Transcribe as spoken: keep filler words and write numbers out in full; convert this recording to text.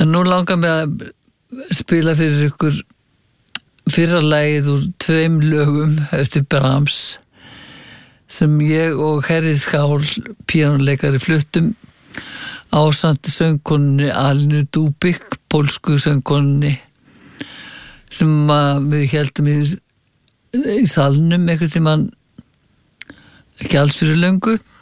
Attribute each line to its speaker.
Speaker 1: En nú langar mig að spila fyrir ykkur fyrra lagið úr tveim lögum eftir Brahms sem ég og Herri Skál, píanóleikari, fluttum ásamt söngkonunni Alinu Dubik, pólsku söngkonunni sem við héldum í, í salnum einhvern tímann ekki alls fyrir löngu.